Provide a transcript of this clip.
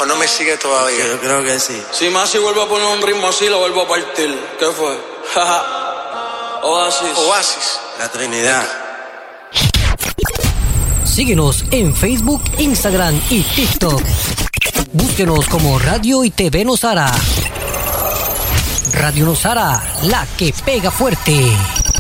¿O no me sigue todavía? Yo creo que sí. Si Masi vuelve a poner un ritmo así, lo vuelvo a partir. ¿Qué fue? Oasis. La Trinidad. Síguenos en Facebook, Instagram y TikTok. Búsquenos como Radio y TV Nosara. Radio Nosara, la que pega fuerte.